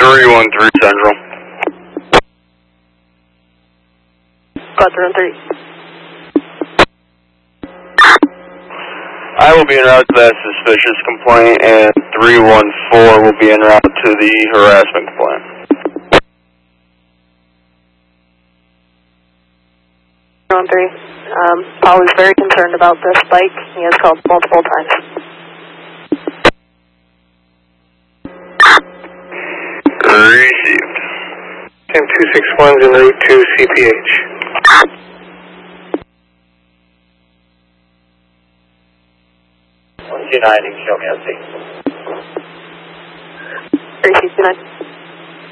313 Central. Got 313. I will be en route to that suspicious complaint, and 314 will be en route to the harassment complaint. 313. Paul is very concerned about this bike. He has called multiple times. Received. Sam 261 is en route to CPH. United, show me a seat. Received, 29.